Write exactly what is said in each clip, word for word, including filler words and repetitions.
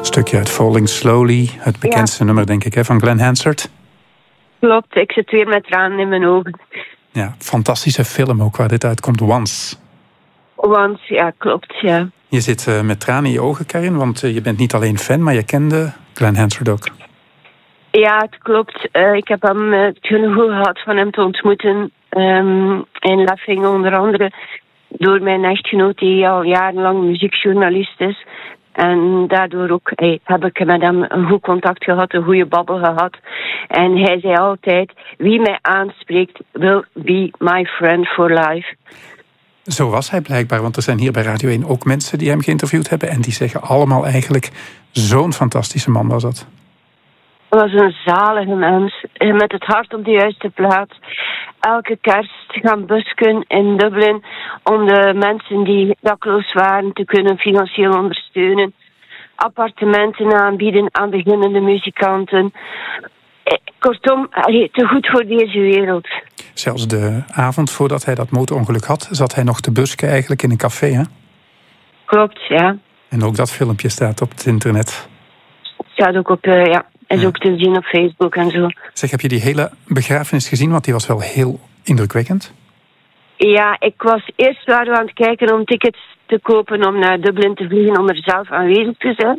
Stukje uit Falling Slowly, het bekendste ja. nummer, denk ik, hè, van Glen Hansard. Klopt, ik zit weer met tranen in mijn ogen. Ja, fantastische film ook waar dit uitkomt, Once. Once, ja, klopt, ja. Je zit uh, met tranen in je ogen, Karin, want uh, je bent niet alleen fan, maar je kende Glen Hansard ook. Ja, het klopt. Uh, ik heb hem uh, het genoeg gehad van hem te ontmoeten. Um, in Leffingen onder andere. Door mijn echtgenoot die al jarenlang muziekjournalist is. En daardoor ook hey, heb ik met hem een goed contact gehad, een goede babbel gehad. En hij zei altijd, wie mij aanspreekt, will be my friend for life. Zo was hij blijkbaar, want er zijn hier bij Radio één ook mensen die hem geïnterviewd hebben. En die zeggen allemaal eigenlijk, zo'n fantastische man was dat. Hij was een zalige mens, met het hart op de juiste plaats. Elke kerst gaan busken in Dublin om de mensen die dakloos waren te kunnen financieel ondersteunen. Appartementen aanbieden aan beginnende muzikanten. Kortom, te goed voor deze wereld. Zelfs de avond voordat hij dat motorongeluk had, zat hij nog te busken eigenlijk in een café, hè? Klopt, ja. En ook dat filmpje staat op het internet. Staat ook op, uh, ja. Is ja. ook te zien op Facebook en zo. Zeg, heb je die hele begrafenis gezien? Want die was wel heel indrukwekkend. Ja, ik was eerst waren we aan het kijken om tickets te kopen om naar Dublin te vliegen om er zelf aanwezig te zijn.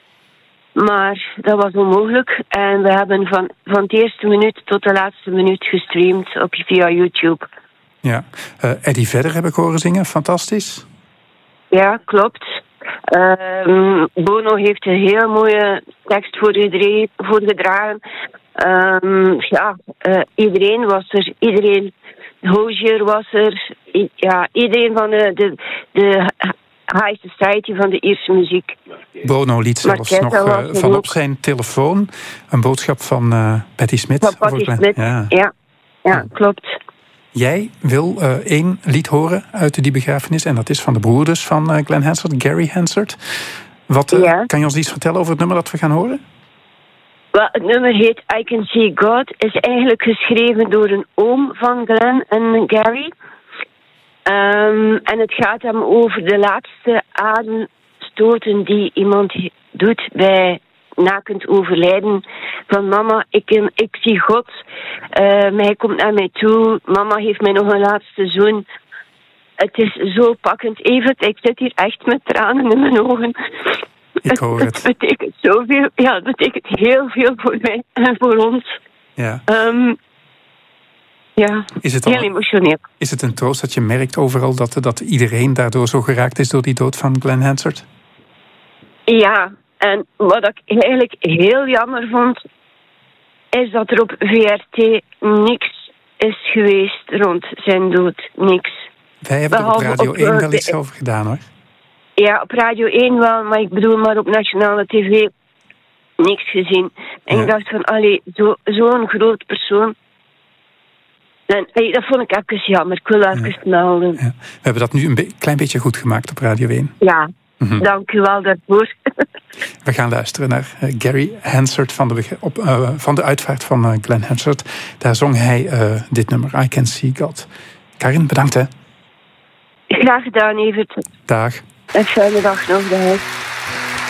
Maar dat was onmogelijk. En we hebben van, van de eerste minuut tot de laatste minuut gestreamd op, via YouTube. Ja, uh, Eddie Vedder heb ik horen zingen. Fantastisch. Ja, klopt. Um, Bono heeft een heel mooie tekst voorgedragen. Um, ja, uh, iedereen was er. Iedereen, Hozier was er. I, ja, iedereen van de, de, de high society van de Ierse muziek. Bono liet zelfs nog uh, van op zijn telefoon een boodschap van uh, Patti Smith. Van Patti Smith, ja. Ja, ja, klopt. Jij wil uh, één lied horen uit die begrafenis. En dat is van de broers van uh, Glen Hansard, Gary Hansard. Wat, uh, ja. Kan je ons iets vertellen over het nummer dat we gaan horen? Well, het nummer heet I Can See God. Is eigenlijk geschreven door een oom van Glen en Gary. Um, en het gaat hem over de laatste ademstoten die iemand doet bij nakend overlijden. Van mama, ik, ik zie God. Uh, hij komt naar mij toe. Mama heeft mij nog een laatste zoen. Het is zo pakkend. Evert, ik zit hier echt met tranen in mijn ogen. Ik hoor het. Het betekent zoveel. Ja, het betekent heel veel voor mij en voor ons. Ja. Um, ja, is het heel al, emotioneel. Is het een troost dat je merkt overal dat, dat iedereen daardoor zo geraakt is door die dood van Glen Hansard? Ja, en wat ik eigenlijk heel jammer vond, is dat er op V R T niks is geweest rond zijn dood. Niks. Wij hebben er op Radio op, één wel iets over gedaan, hoor. Ja, op Radio één wel, maar ik bedoel maar op nationale tv niks gezien. En ja. ik dacht van, allee, zo, zo'n groot persoon. En hey, dat vond ik even jammer. Ik wil dat even ja. melden. Ja. We hebben dat nu een be- klein beetje goed gemaakt op Radio één. Ja, mm-hmm. Dank u wel daarvoor. We gaan luisteren naar uh, Gary Hansard van de, op, uh, van de uitvaart van uh, Glen Hansard. Daar zong hij uh, dit nummer, I Can See God. Karin, bedankt hè. Graag gedaan, Evert. Dag. Een fijne dag nog, dag.